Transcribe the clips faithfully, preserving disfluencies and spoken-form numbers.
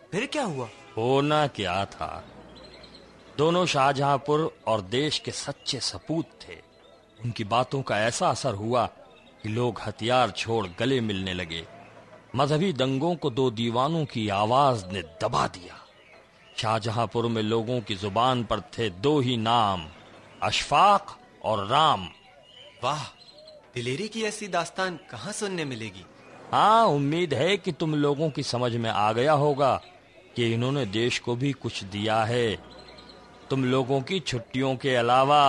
फिर क्या हुआ? होना क्या था, दोनों शाहजहांपुर और देश के सच्चे सपूत थे। उनकी बातों का ऐसा असर हुआ कि लोग हथियार छोड़ गले मिलने लगे। मजहबी दंगों को दो दीवानों की आवाज ने दबा दिया। शाहजहांपुर में लोगों की जुबान पर थे दो ही नाम, अशफाक और राम। वाह, दिलेरी की ऐसी दास्तान कहाँ सुनने मिलेगी। हाँ, उम्मीद है कि तुम लोगों की समझ में आ गया होगा कि इन्होंने देश को भी कुछ दिया है, तुम लोगों की छुट्टियों के अलावा।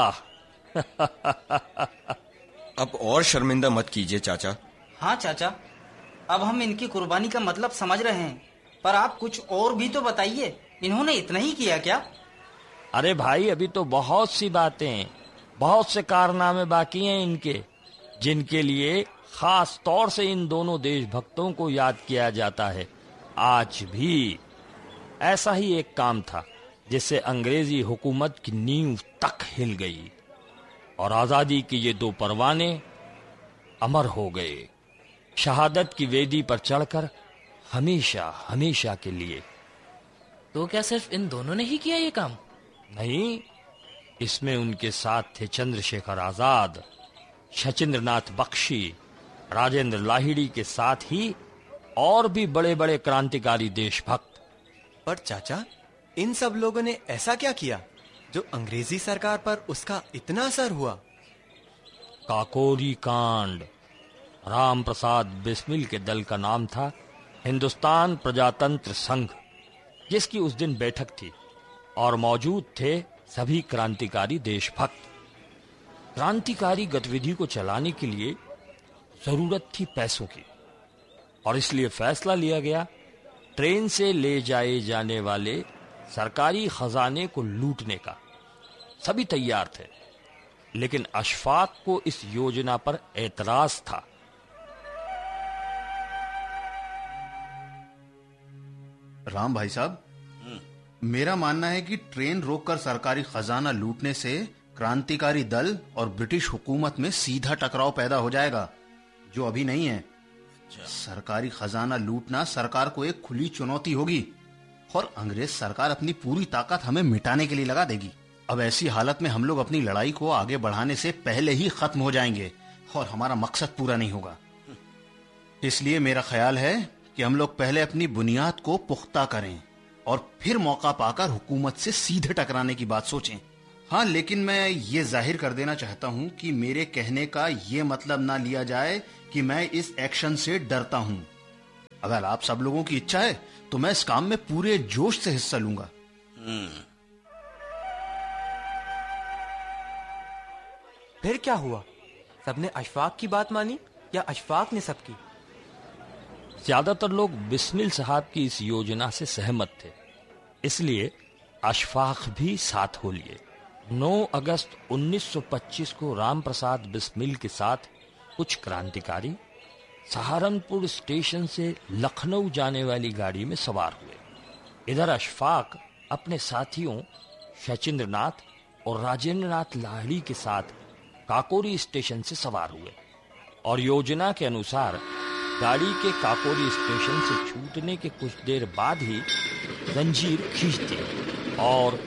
अब और शर्मिंदा मत कीजिए चाचा। हाँ चाचा, अब हम इनकी कुर्बानी का मतलब समझ रहे हैं, पर आप कुछ और भी तो बताइए, इन्होंने इतना ही किया क्या? अरे भाई, अभी तो बहुत सी बातें, बहुत से कारनामे बाकी हैं इनके, जिनके लिए खास तौर से इन दोनों देशभक्तों को याद किया जाता है। आज भी ऐसा ही एक काम था जिससे अंग्रेजी हुकूमत की नींव तक हिल गई और आजादी के ये दो परवाने अमर हो गए, शहादत की वेदी पर चढ़कर हमेशा हमेशा के लिए। तो क्या सिर्फ इन दोनों ने ही किया ये काम? नहीं, इसमें उनके साथ थे चंद्रशेखर आजाद, शचीन्द्रनाथ बख्शी, राजेंद्र लाहिड़ी के साथ ही और भी बड़े बड़े क्रांतिकारी देशभक्त। पर चाचा, इन सब लोगों ने ऐसा क्या किया जो अंग्रेजी सरकार पर उसका इतना असर हुआ? काकोरी कांड। राम प्रसाद बिस्मिल के दल का नाम था हिंदुस्तान प्रजातंत्र संघ, जिसकी उस दिन बैठक थी और मौजूद थे सभी क्रांतिकारी देशभक्त। क्रांतिकारी गतिविधि को चलाने के लिए जरूरत थी पैसों की, और इसलिए फैसला लिया गया ट्रेन से ले जाए जाने वाले सरकारी खजाने को लूटने का। सभी तैयार थे, लेकिन अशफाक को इस योजना पर एतराज था। राम भाई साहब, मेरा मानना है कि ट्रेन रोककर सरकारी खजाना लूटने से क्रांतिकारी दल और ब्रिटिश हुकूमत में सीधा टकराव पैदा हो जाएगा, जो अभी नहीं है। सरकारी खजाना लूटना सरकार को एक खुली चुनौती होगी और अंग्रेज सरकार अपनी पूरी ताकत हमें मिटाने के लिए लगा देगी। अब ऐसी हालत में हम लोग अपनी लड़ाई को आगे बढ़ाने से पहले ही खत्म हो जाएंगे और हमारा मकसद पूरा नहीं होगा। इसलिए मेरा ख्याल है कि हम लोग पहले अपनी बुनियाद को पुख्ता करें और फिर मौका पाकर हुकूमत से सीधे टकराने की बात सोचें। हाँ, लेकिन मैं ये जाहिर कर देना चाहता हूँ कि मेरे कहने का ये मतलब ना लिया जाए कि मैं इस एक्शन से डरता हूँ। अगर आप सब लोगों की इच्छा है तो मैं इस काम में पूरे जोश से हिस्सा लूंगा। फिर क्या हुआ? सबने अशफाक की बात मानी या अशफाक ने सबकी? ज्यादातर लोग बिस्मिल साहब की इस योजना से सहमत थे, इसलिए अशफाक भी साथ हो लिए। नौ अगस्त उन्नीस सौ पच्चीस को राम प्रसाद बिस्मिल के साथ कुछ क्रांतिकारी सहारनपुर स्टेशन से लखनऊ जाने वाली गाड़ी में सवार हुए। इधर अशफाक अपने साथियों शचीन्द्रनाथ और राजेंद्रनाथ लाहिड़ी के साथ काकोरी स्टेशन से सवार हुए और योजना के अनुसार गाड़ी के काकोरी स्टेशन से छूटने के कुछ देर बाद ही जंजीर खींच दी और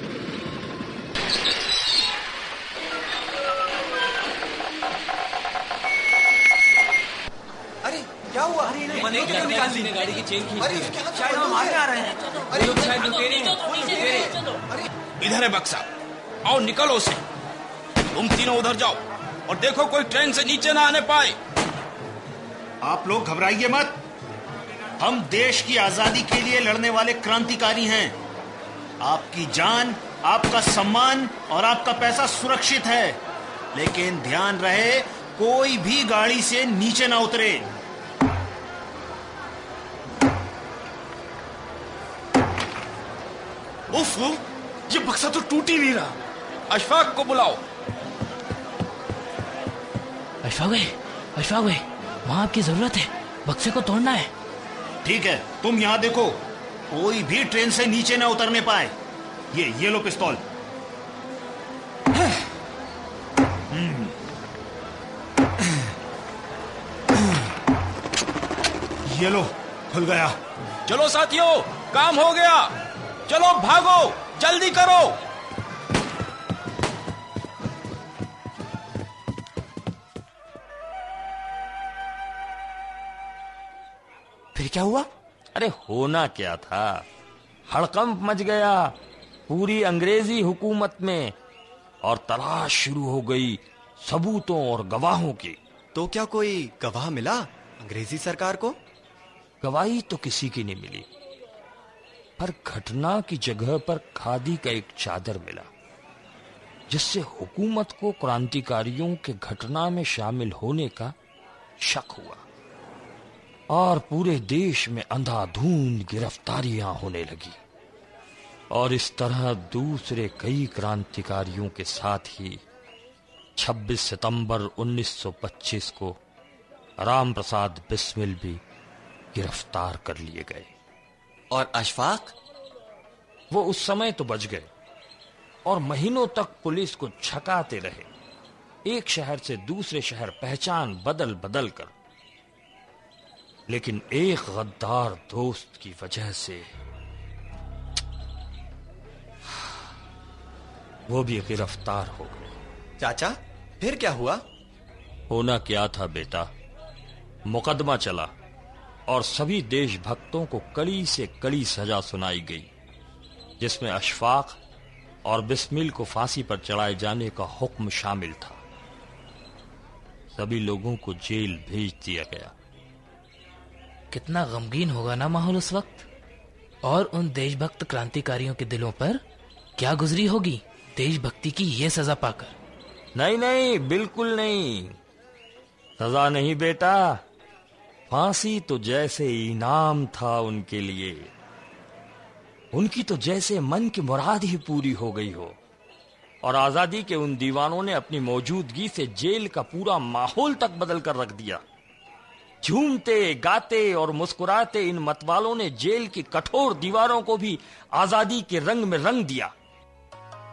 क्या हुआ? अरे बंदूक क्यों निकाल ली? गाड़ी की चेन खींच दी। शायद हम आगे आ रहे हैं। अरे लोग शायद लुटेरे हैं। वो लुटेरे। अरे इधर है बक्सा, आओ निकलो से। तुम तीनों उधर जाओ और देखो कोई ट्रेन से नीचे ना आने पाए। आप लोग घबराइए मत, हम देश की आजादी के लिए लड़ने वाले क्रांतिकारी हैं। आपकी जान, आपका सम्मान और आपका पैसा सुरक्षित है, लेकिन ध्यान रहे कोई भी गाड़ी से नीचे ना उतरे। उफ, ये बक्सा तो टूट ही नहीं रहा। अशफाक को बुलाओ। अशफाक भाई, अशफाक भाई, वहां आपकी जरूरत है, बक्से को तोड़ना है। ठीक है, तुम यहां देखो, कोई भी ट्रेन से नीचे ना उतरने पाए। ये ये लो पिस्तौल। ये लो खुल गया। चलो साथियों, काम हो गया। चलो भागो, जल्दी करो। फिर क्या हुआ? अरे होना क्या था, हड़कंप मच गया पूरी अंग्रेजी हुकूमत में और तलाश शुरू हो गई सबूतों और गवाहों की। तो क्या कोई गवाह मिला अंग्रेजी सरकार को? गवाही तो किसी की नहीं मिली, पर घटना की जगह पर खादी का एक चादर मिला, जिससे हुकूमत को क्रांतिकारियों के घटना में शामिल होने का शक हुआ और पूरे देश में अंधाधुंध गिरफ्तारियां होने लगी। और इस तरह दूसरे कई क्रांतिकारियों के साथ ही छब्बीस सितंबर उन्नीस सौ पच्चीस को राम प्रसाद बिस्मिल भी गिरफ्तार कर लिए गए। और अशफाक? वो उस समय तो बच गए और महीनों तक पुलिस को छकाते रहे, एक शहर से दूसरे शहर पहचान बदल बदल कर। लेकिन एक गद्दार दोस्त की वजह से वो भी गिरफ्तार हो गए। चाचा, फिर क्या हुआ? होना क्या था बेटा, मुकदमा चला और सभी देशभक्तों को कड़ी से कड़ी सजा सुनाई गई, जिसमें अशफाक और बिस्मिल को फांसी पर चढ़ाए जाने का हुक्म शामिल था। सभी लोगों को जेल भेज दिया गया। कितना गमगीन होगा ना माहौल उस वक्त, और उन देशभक्त क्रांतिकारियों के दिलों पर क्या गुजरी होगी देशभक्ति की ये सजा पाकर। नहीं नहीं, बिल्कुल नहीं, सजा नहीं बेटा, फांसी तो जैसे इनाम था उनके लिए। उनकी तो जैसे मन की मुराद ही पूरी हो गई हो। और आजादी के उन दीवानों ने अपनी मौजूदगी से जेल का पूरा माहौल तक बदल कर रख दिया। झूमते गाते और मुस्कुराते इन मतवालों ने जेल की कठोर दीवारों को भी आजादी के रंग में रंग दिया।